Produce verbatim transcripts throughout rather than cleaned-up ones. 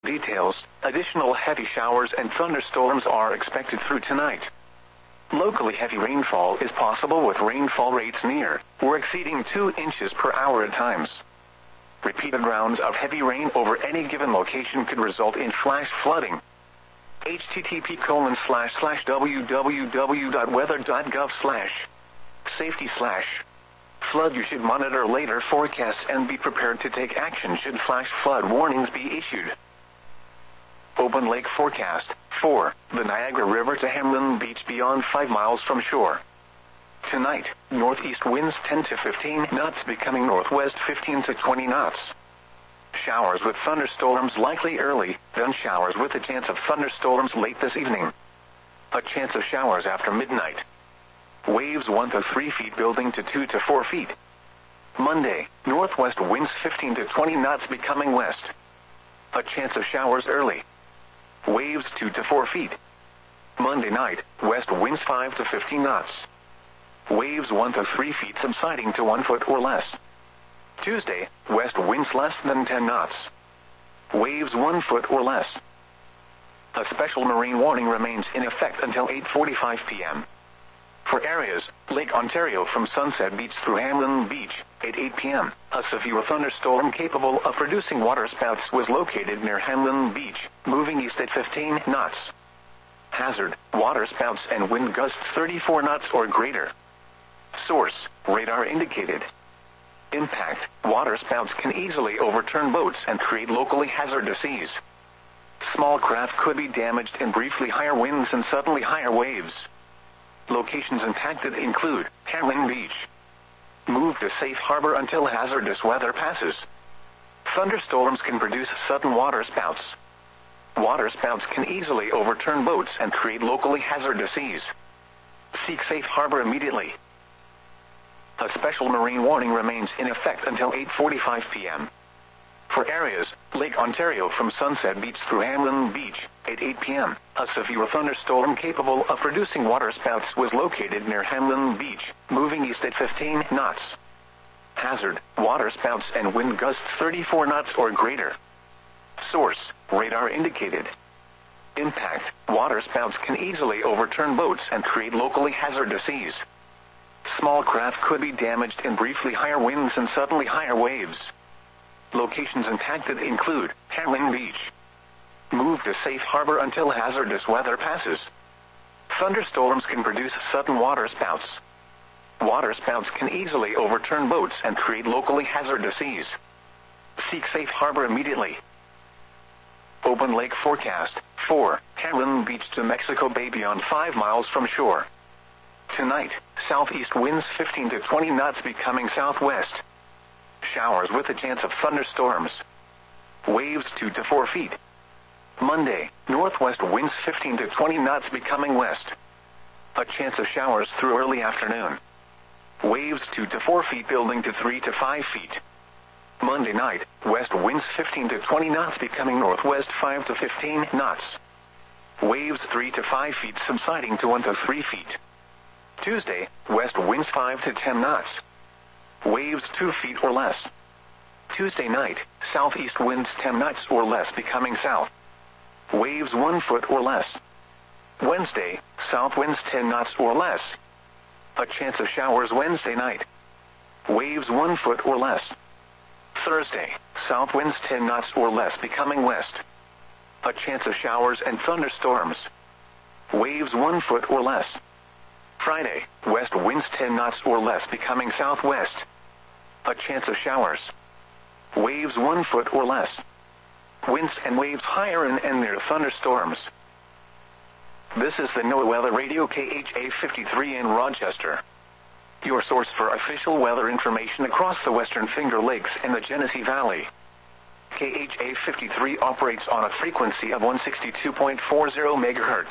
Details: additional heavy showers and thunderstorms are expected through tonight. Locally heavy rainfall is possible with rainfall rates near or exceeding two inches per hour at times. Repeated rounds of heavy rain over any given location could result in flash flooding. http colon slash slash www.weather.gov slash safety slash flood. You should monitor later forecasts and be prepared to take action should flash flood warnings be issued. Open lake forecast. four. The Niagara River to Hamlin Beach beyond five miles from shore. Tonight, northeast winds ten to fifteen knots becoming northwest fifteen to twenty knots. Showers with thunderstorms likely early, then showers with a chance of thunderstorms late this evening. A chance of showers after midnight. Waves one to three feet building to two to four feet. Monday, northwest winds fifteen to twenty knots becoming west. A chance of showers early. Waves two to four feet. Monday night, west winds five to fifteen knots. Waves one to three feet subsiding to one foot or less. Tuesday, west winds less than ten knots. Waves one foot or less. A special marine warning remains in effect until eight forty-five p m For areas, Lake Ontario from Sunset Beach through Hamlin Beach, at eight p m, a severe thunderstorm capable of producing waterspouts was located near Hamlin Beach, moving east at fifteen knots. Hazard, waterspouts and wind gusts thirty-four knots or greater. Source, radar indicated. Impact, waterspouts can easily overturn boats and create locally hazardous seas. Small craft could be damaged in briefly higher winds and suddenly higher waves. Locations impacted include Hamlin Beach. Move to safe harbor until hazardous weather passes. Thunderstorms can produce sudden waterspouts. Waterspouts can easily overturn boats and create locally hazardous seas. Seek safe harbor immediately. A special marine warning remains in effect until eight forty-five p m For areas, Lake Ontario from Sunset Beach through Hamlin Beach, at eight p m, a severe thunderstorm capable of producing waterspouts was located near Hamlin Beach, moving east at fifteen knots. Hazard, waterspouts and wind gusts thirty-four knots or greater. Source, radar indicated. Impact, waterspouts can easily overturn boats and create locally hazardous seas. Small craft could be damaged in briefly higher winds and suddenly higher waves. Locations impacted include Hamlin Beach. Move to safe harbor until hazardous weather passes. Thunderstorms can produce sudden waterspouts. Waterspouts can easily overturn boats and create locally hazardous seas. Seek safe harbor immediately. Open lake forecast. four. Hamlin Beach to Mexico Bay beyond five miles from shore. Tonight, southeast winds fifteen to twenty knots becoming southwest. Showers with a chance of thunderstorms. Waves two to four feet. Monday, northwest winds fifteen to twenty knots becoming west. A chance of showers through early afternoon. Waves two to four feet building to three to five feet. Monday night, west winds fifteen to twenty knots becoming northwest five to fifteen knots. Waves three to five feet subsiding to one to three feet. Tuesday, west winds five to ten knots. Waves two feet or less. Tuesday night, southeast winds ten knots or less becoming south. Waves one foot or less. Wednesday, south winds ten knots or less. A chance of showers Wednesday night. Waves one foot or less. Thursday, south winds ten knots or less becoming west. A chance of showers and thunderstorms. Waves one foot or less. Friday, west winds ten knots or less becoming southwest. A chance of showers. Waves one foot or less. Winds and waves higher and, and near thunderstorms. This is the NOAA Weather Radio K H A fifty-three in Rochester. Your source for official weather information across the Western Finger Lakes and the Genesee Valley. K H A fifty-three operates on a frequency of one sixty-two point four zero megahertz.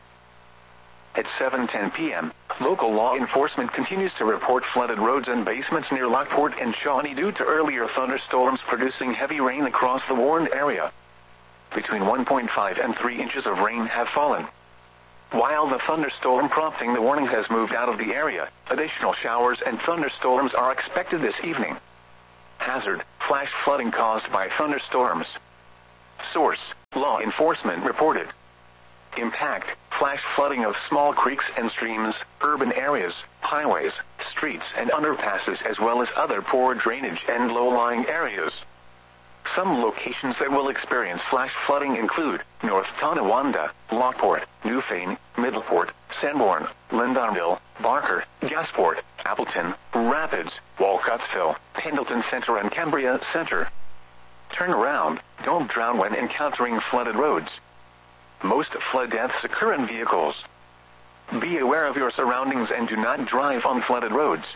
At seven ten p m, local law enforcement continues to report flooded roads and basements near Lockport and Shawnee due to earlier thunderstorms producing heavy rain across the warned area. Between one point five and three inches of rain have fallen. While the thunderstorm prompting the warning has moved out of the area, additional showers and thunderstorms are expected this evening. Hazard, flash flooding caused by thunderstorms. Source, law enforcement reported. Impact, flash flooding of small creeks and streams, urban areas, highways, streets and underpasses as well as other poor drainage and low-lying areas. Some locations that will experience flash flooding include North Tonawanda, Lockport, Newfane, Middleport, Sanborn, Lindenville, Barker, Gasport, Appleton, Rapids, Walcottsville, Pendleton Center and Cambria Center. Turn around, don't drown when encountering flooded roads. Most flood deaths occur in vehicles. Be aware of your surroundings and do not drive on flooded roads.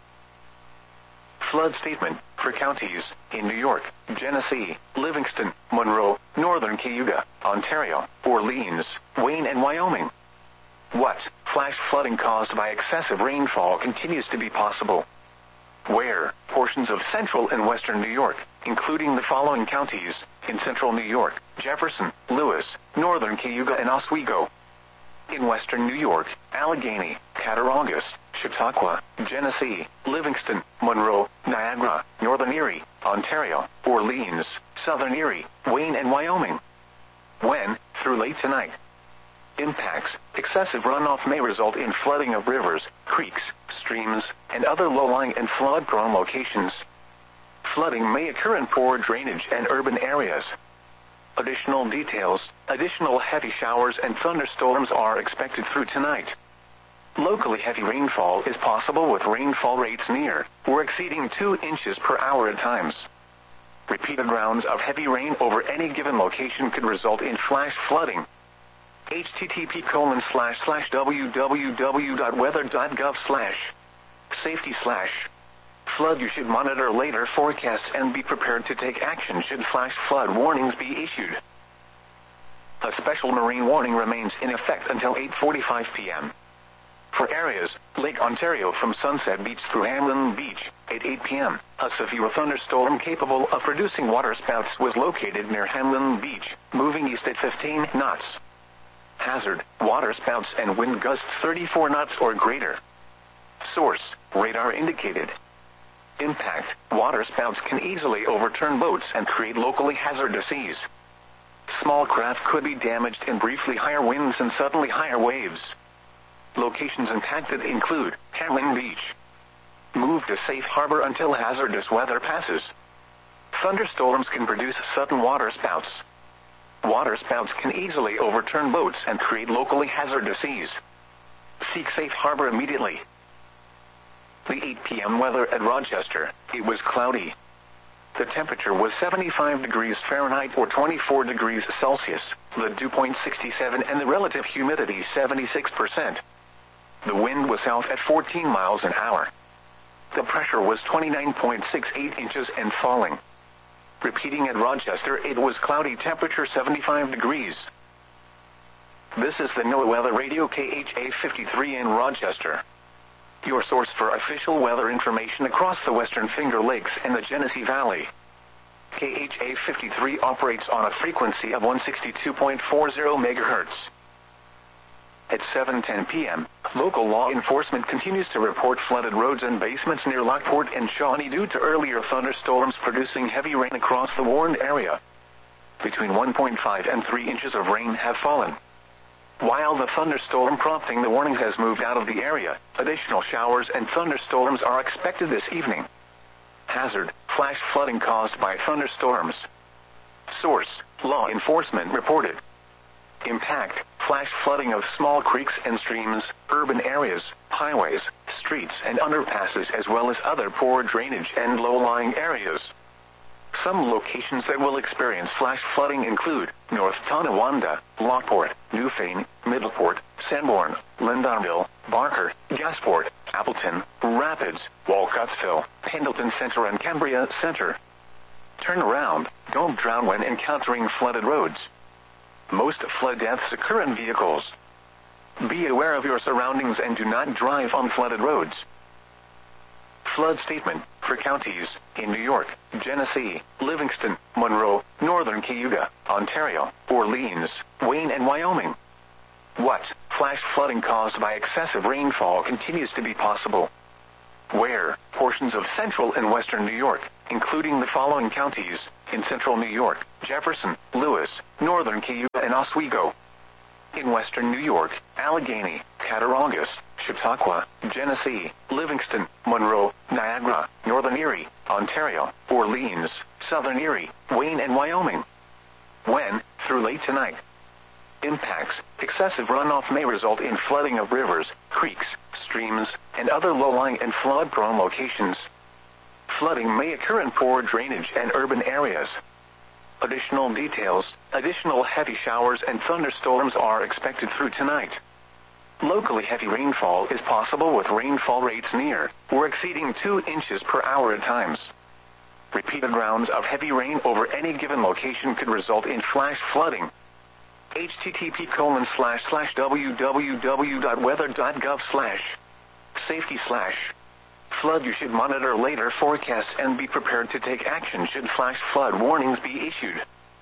Flood statement for counties in New York, Genesee, Livingston, Monroe, Northern Cayuga, Ontario, Orleans, Wayne and Wyoming. What? Flash flooding caused by excessive rainfall continues to be possible. Where? Portions of central and western New York, including the following counties, in central New York, Jefferson, Lewis, Northern Cayuga and Oswego. In western New York, Allegheny, Cattaraugus, Chautauqua, Genesee, Livingston, Monroe, Niagara, Northern Erie, Ontario, Orleans, Southern Erie, Wayne and Wyoming. When? Through late tonight. Impacts, excessive runoff may result in flooding of rivers, creeks, streams, and other low-lying and flood-prone locations. Flooding may occur in poor drainage and urban areas. Additional details, additional heavy showers and thunderstorms are expected through tonight. Locally heavy rainfall is possible with rainfall rates near or exceeding two inches per hour at times. Repeated rounds of heavy rain over any given location could result in flash flooding. http colon slash slash www.weather.gov slash safety slash flood. You should monitor later forecasts and be prepared to take action should flash flood warnings be issued. A special marine warning remains in effect until eight forty-five p m For areas, Lake Ontario from Sunset Beach through Hamlin Beach, at eight p m, a severe thunderstorm capable of producing waterspouts was located near Hamlin Beach, moving east at fifteen knots. Hazard, waterspouts and wind gusts thirty-four knots or greater. Source, radar indicated. Impact, waterspouts can easily overturn boats and create locally hazardous seas. Small craft could be damaged in briefly higher winds and suddenly higher waves. Locations impacted include Hamlin Beach. Move to safe harbor until hazardous weather passes. Thunderstorms can produce sudden waterspouts. Waterspouts can easily overturn boats and create locally hazardous seas. Seek safe harbor immediately. The eight p m weather at Rochester, it was cloudy. The temperature was seventy-five degrees Fahrenheit or twenty-four degrees Celsius, the dew point sixty-seven and the relative humidity seventy-six percent. The wind was south at fourteen miles an hour. The pressure was twenty-nine point six eight inches and falling. Repeating at Rochester, it was cloudy, temperature seventy-five degrees. This is the NOAA Weather Radio K H A fifty-three in Rochester. Your source for official weather information across the Western Finger Lakes and the Genesee Valley. K H A fifty-three operates on a frequency of one sixty-two point four zero megahertz. At seven ten p m, local law enforcement continues to report flooded roads and basements near Lockport and Shawnee due to earlier thunderstorms producing heavy rain across the warned area. Between one point five and three inches of rain have fallen. While the thunderstorm prompting the warning has moved out of the area, additional showers and thunderstorms are expected this evening. Hazard, flash flooding caused by thunderstorms. Source, law enforcement reported. Impact, flash flooding of small creeks and streams, urban areas, highways, streets and underpasses as well as other poor drainage and low-lying areas. Some locations that will experience flash flooding include North Tonawanda, Lockport, Newfane, Middleport, Sanborn, Lindenville, Barker, Gasport, Appleton, Rapids, Walcottsville, Pendleton Center and Cambria Center. Turn around, don't drown when encountering flooded roads. Most flood deaths occur in vehicles. Be aware of your surroundings and do not drive on flooded roads. Flood statement for counties in New York, Genesee, Livingston, Monroe, Northern Cayuga, Ontario, Orleans, Wayne and Wyoming. What? Flash flooding caused by excessive rainfall continues to be possible. Where? portions of central and western New York, including the following counties: in central New York, Jefferson, Lewis, northern Cayuga, and Oswego. In western New York, Allegheny, Cattaraugus, Chautauqua, Genesee, Livingston, Monroe, Niagara, northern Erie, Ontario, Orleans, southern Erie, Wayne, and Wyoming. When, through late tonight, impacts, excessive runoff may result in flooding of rivers, creeks, streams, and other low-lying and flood-prone locations. Flooding may occur in poor drainage and urban areas. Additional details: additional heavy showers and thunderstorms are expected through tonight. Locally heavy rainfall is possible with rainfall rates near or exceeding two inches per hour at times. Repeated rounds of heavy rain over any given location could result in flash flooding. http colon slash slash www.weather.gov slash safety slash flood. You should monitor later forecasts and be prepared to take action should flash flood warnings be issued.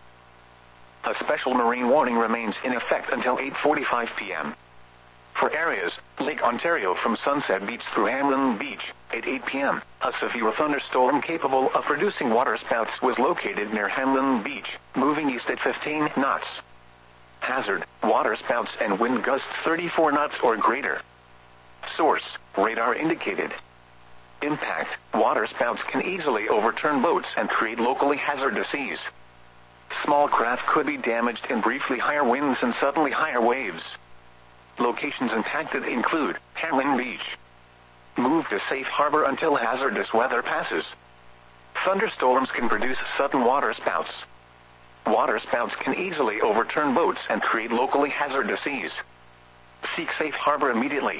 A special marine warning remains in effect until eight forty-five p m For areas, Lake Ontario from Sunset Beach through Hamlin Beach, at eight p m, a severe thunderstorm capable of producing waterspouts was located near Hamlin Beach, moving east at fifteen knots. Hazard: waterspouts and wind gusts thirty-four knots or greater. Source: radar indicated. Impact: waterspouts can easily overturn boats and create locally hazardous seas. Small craft could be damaged in briefly higher winds and suddenly higher waves. Locations impacted include Hamlin Beach. Move to safe harbor until hazardous weather passes. Thunderstorms can produce sudden waterspouts. Waterspouts can easily overturn boats and create locally hazardous seas. Seek safe harbor immediately.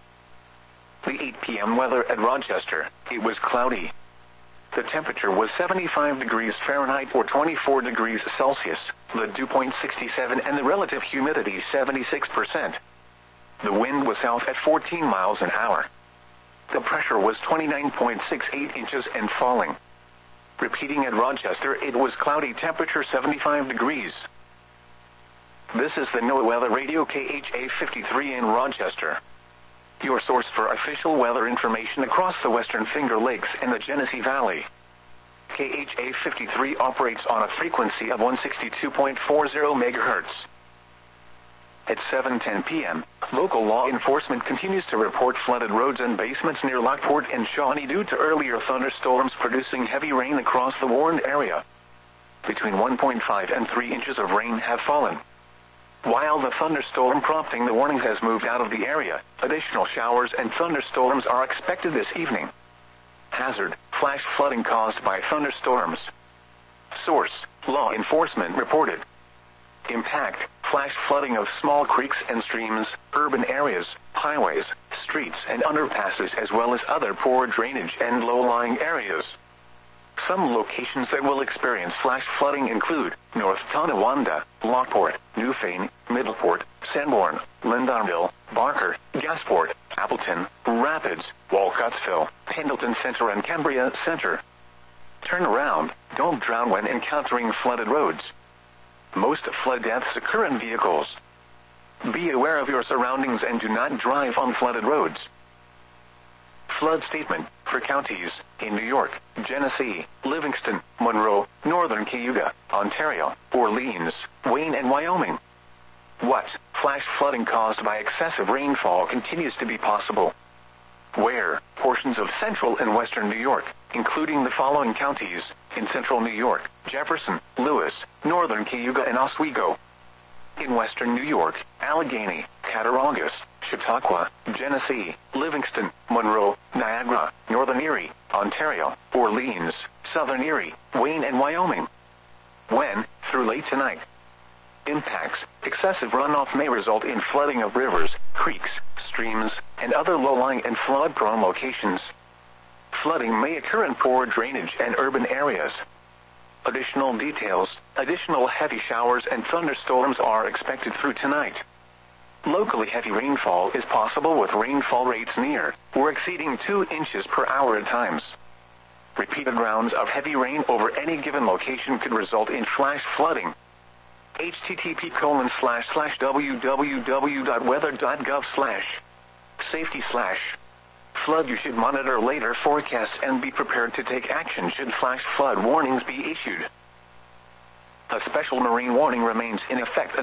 The eight p m weather at Rochester: it was cloudy. The temperature was seventy-five degrees Fahrenheit or twenty-four degrees Celsius, the dew point sixty-seven and the relative humidity seventy-six percent. The wind was south at fourteen miles an hour. The pressure was twenty-nine point six eight inches and falling. Repeating at Rochester: it was cloudy, temperature seventy-five degrees. This is the NOAA Weather Radio K H A fifty-three in Rochester, your source for official weather information across the Western Finger Lakes and the Genesee Valley. K H A fifty-three operates on a frequency of one sixty-two point four zero megahertz. At seven ten p m, local law enforcement continues to report flooded roads and basements near Lockport and Shawnee due to earlier thunderstorms producing heavy rain across the warned area. Between one point five and three inches of rain have fallen. While the thunderstorm prompting the warning has moved out of the area, additional showers and thunderstorms are expected this evening. Hazard: flash flooding caused by thunderstorms. Source: law enforcement reported. Impact: flash flooding of small creeks and streams, urban areas, highways, streets and underpasses, as well as other poor drainage and low-lying areas. Some locations that will experience flash flooding include North Tonawanda, Lockport, Newfane, Middleport, Sanborn, Lindenville, Barker, Gasport, Appleton, Rapids, Walcottsville, Pendleton Center and Cambria Center. Turn around, don't drown when encountering flooded roads. Most flood deaths occur in vehicles. Be aware of your surroundings and do not drive on flooded roads. Flood statement for counties in New York, Genesee, Livingston, Monroe, northern Cayuga, Ontario, Orleans, Wayne, and Wyoming. What? Flash flooding caused by excessive rainfall continues to be possible. Where? Portions of central and western New York, including the following counties: in central New York, Jefferson, Lewis, northern Cayuga, and Oswego. In western New York, Allegheny, Cattaraugus, Chautauqua, Genesee, Livingston, Monroe, Niagara, northern Erie, Ontario, Orleans, southern Erie, Wayne, and Wyoming. When, through late tonight, impacts, excessive runoff may result in flooding of rivers, creeks, streams, and other low-lying and flood-prone locations. Flooding may occur in poor drainage and urban areas. Additional details: additional heavy showers and thunderstorms are expected through tonight. Locally heavy rainfall is possible with rainfall rates near or exceeding two inches per hour at times. Repeated rounds of heavy rain over any given location could result in flash flooding. http colon slash slash www.weather.gov slash safety slash Flood. You should monitor later forecasts and be prepared to take action should flash flood warnings be issued. A special marine warning remains in effect